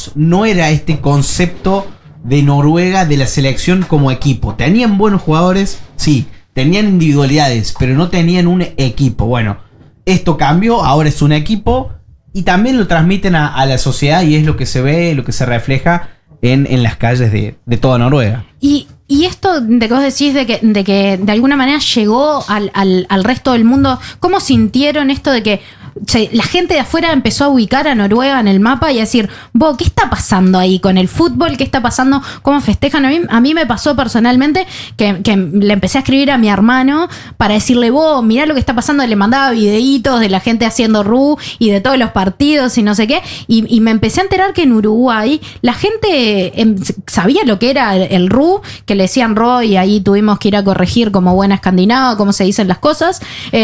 años no era este concepto de Noruega de la selección como equipo. Tenían buenos jugadores, sí, tenían individualidades, pero no tenían un equipo. Bueno, esto cambió, ahora es un equipo y también lo transmiten a la sociedad y es lo que se ve, lo que se refleja en las calles de toda Noruega. Y esto de que vos decís de que de alguna manera llegó al resto del mundo, ¿cómo sintieron esto de que la gente de afuera empezó a ubicar a Noruega en el mapa y a decir, vos, ¿qué está pasando ahí con el fútbol? ¿Qué está pasando? ¿Cómo festejan? A mí me pasó personalmente que le empecé a escribir a mi hermano para decirle, vos, mirá lo que está pasando. Le mandaba videitos de la gente haciendo RU y de todos los partidos y no sé qué. Y me empecé a enterar que en Uruguay la gente sabía lo que era el RU, que le decían RO, y ahí tuvimos que ir a corregir como buena escandinava cómo se dicen las cosas.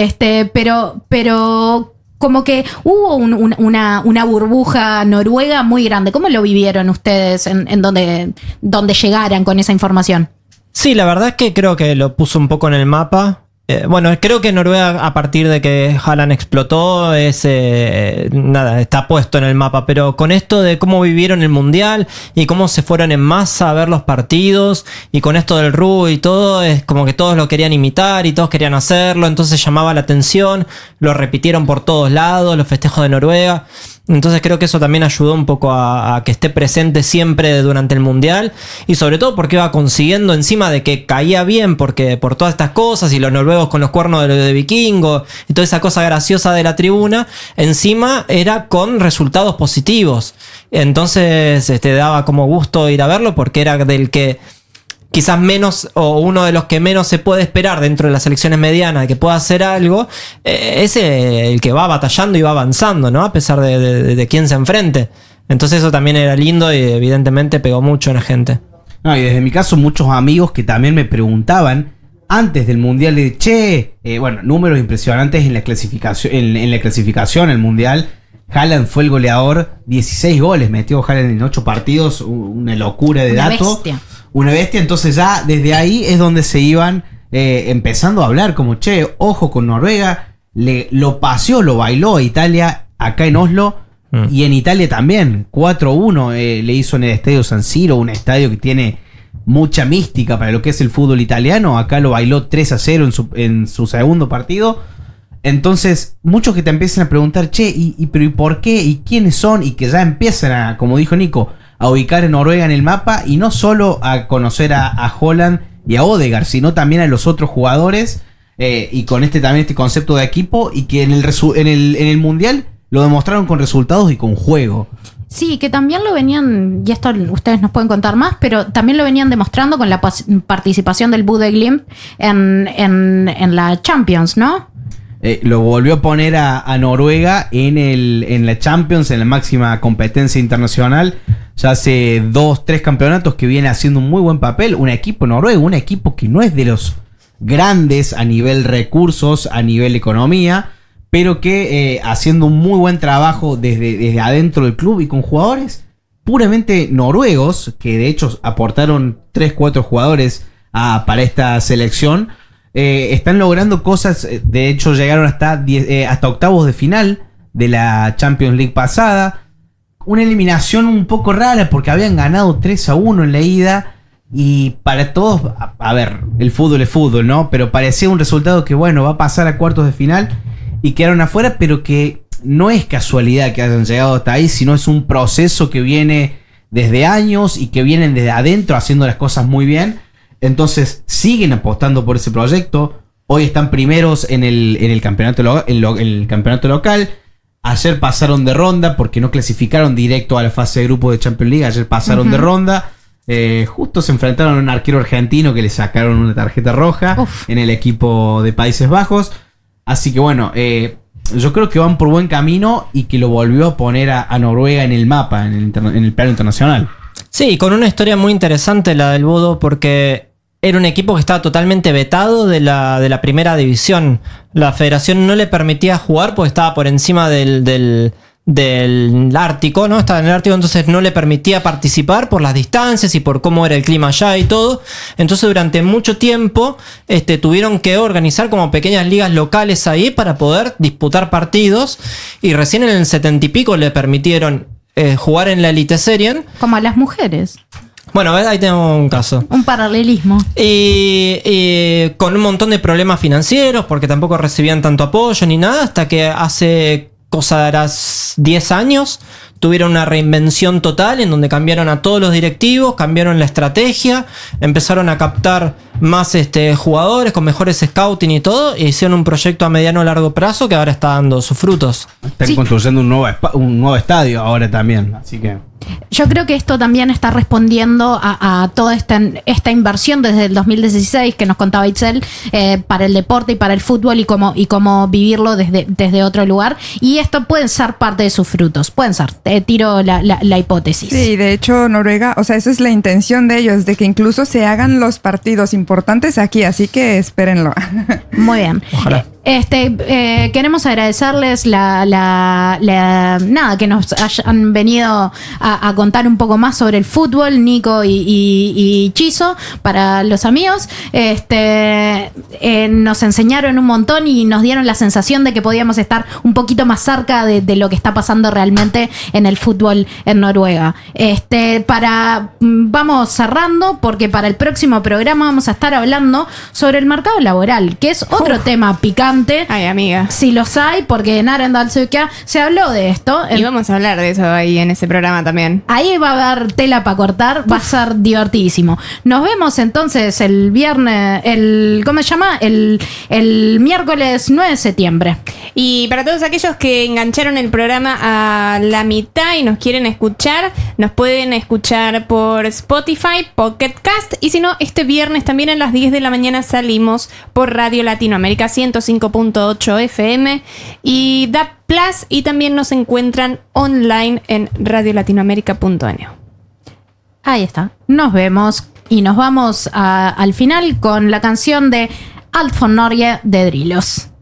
Pero como que hubo una burbuja noruega muy grande. ¿Cómo lo vivieron ustedes en donde llegaran con esa información? Sí, la verdad es que creo que lo puso un poco en el mapa. Bueno, creo que Noruega, a partir de que Haaland explotó, está puesto en el mapa. Pero con esto de cómo vivieron el Mundial y cómo se fueron en masa a ver los partidos, y con esto del RU y todo, es como que todos lo querían imitar y todos querían hacerlo. Entonces llamaba la atención, lo repitieron por todos lados, los festejos de Noruega. Entonces creo que eso también ayudó un poco a que esté presente siempre durante el Mundial, y sobre todo porque iba consiguiendo, encima de que caía bien porque por todas estas cosas y los noruegos con los cuernos de vikingo y toda esa cosa graciosa de la tribuna, encima era con resultados positivos. Entonces daba como gusto ir a verlo porque era del que quizás menos, o uno de los que menos se puede esperar dentro de las selecciones medianas de que pueda hacer algo, es el que va batallando y va avanzando, ¿no? A pesar de quién se enfrente. Entonces eso también era lindo y evidentemente pegó mucho en la gente. No, y desde mi caso muchos amigos que también me preguntaban antes del Mundial de números impresionantes en la clasificación al Mundial. Haaland fue el goleador, 16 goles metió Haaland en 8 partidos, una locura de dato. Una bestia, entonces ya desde ahí es donde se iban empezando a hablar como, ojo con Noruega, lo paseó, lo bailó a Italia acá en Oslo, y en Italia también, 4-1 le hizo en el Estadio San Siro, un estadio que tiene mucha mística para lo que es el fútbol italiano. Acá lo bailó 3-0 en su segundo partido. Entonces, muchos que te empiezan a preguntar, pero ¿y por qué? ¿Y quiénes son? Y que ya empiezan a, como dijo Nico, a ubicar a Noruega en el mapa, y no solo a conocer a Haaland y a Odegaard, sino también a los otros jugadores, y con este concepto de equipo, y que en el Mundial lo demostraron con resultados y con juego. Sí, que también lo venían, y esto ustedes nos pueden contar más, pero también lo venían demostrando con la participación del Bodø Glimt en la Champions, ¿no? Lo volvió a poner a Noruega en la Champions, en la máxima competencia internacional. Ya hace 2-3 campeonatos que viene haciendo un muy buen papel. Un equipo noruego, un equipo que no es de los grandes a nivel recursos, a nivel economía, pero que haciendo un muy buen trabajo desde adentro del club y con jugadores puramente noruegos, que de hecho aportaron 3-4 jugadores para esta selección. Están logrando cosas. De hecho llegaron hasta octavos de final de la Champions League pasada. Una eliminación un poco rara porque habían ganado 3-1 en la ida, y para todos, a ver, el fútbol es fútbol, ¿no? Pero parecía un resultado que, bueno, va a pasar a cuartos de final, y quedaron afuera, pero que no es casualidad que hayan llegado hasta ahí, sino es un proceso que viene desde años y que vienen desde adentro haciendo las cosas muy bien. Entonces siguen apostando por ese proyecto. Hoy están primeros en el campeonato local. Ayer pasaron de ronda porque no clasificaron directo a la fase de grupos de Champions League. Ayer pasaron de ronda. Justo se enfrentaron a un arquero argentino que le sacaron una tarjeta roja en el equipo de Países Bajos. Así que bueno, yo creo que van por buen camino y que lo volvió a poner a Noruega en el mapa, en el plano internacional. Sí, con una historia muy interesante la del Bodø, porque era un equipo que estaba totalmente vetado de la primera división. La federación no le permitía jugar porque estaba por encima del Ártico, ¿no? Estaba en el Ártico, entonces no le permitía participar por las distancias y por cómo era el clima allá y todo. Entonces durante mucho tiempo tuvieron que organizar como pequeñas ligas locales ahí para poder disputar partidos, y recién en el 70 y pico le permitieron jugar en la Eliteserien. Como a las mujeres. Bueno, ahí tenemos un caso. Un paralelismo. Y con un montón de problemas financieros, porque tampoco recibían tanto apoyo ni nada, hasta que hace cosa de 10 años tuvieron una reinvención total en donde cambiaron a todos los directivos, cambiaron la estrategia, empezaron a captar más jugadores con mejores scouting y todo, e hicieron un proyecto a mediano o largo plazo que ahora está dando sus frutos. Están construyendo un nuevo estadio ahora también, así que... Yo creo que esto también está respondiendo a toda esta inversión desde el 2016 que nos contaba Itzel para el deporte y para el fútbol y cómo vivirlo desde otro lugar. Y esto pueden ser parte de sus frutos. Pueden ser. Te tiro la hipótesis. Sí, de hecho, Noruega, o sea, esa es la intención de ellos, de que incluso se hagan los partidos importantes aquí. Así que espérenlo. Muy bien. Ojalá. Queremos agradecerles nada, que nos hayan venido a contar un poco más sobre el fútbol, Nico y Chizo, para los amigos. Nos enseñaron un montón y nos dieron la sensación de que podíamos estar un poquito más cerca de lo que está pasando realmente en el fútbol en Noruega. Vamos cerrando, porque para el próximo programa vamos a estar hablando sobre el mercado laboral, que es otro tema picante. Ay, amiga. Si los hay, porque en Arendalsukia se habló de esto. Y vamos a hablar de eso ahí en ese programa también. Ahí va a haber tela para cortar, va a ser divertidísimo. Nos vemos entonces el viernes, ¿cómo se llama? El miércoles 9 de septiembre. Y para todos aquellos que engancharon el programa a la mitad y nos quieren escuchar, nos pueden escuchar por Spotify, Pocket Cast, y si no, este viernes también a las 10 de la mañana salimos por Radio Latinoamérica 105.8 FM y DAB Plus, y también nos encuentran online en radiolatinoamerica.neo. Ahí está. Nos vemos y nos vamos al final con la canción de Alt von Norge de Drillos.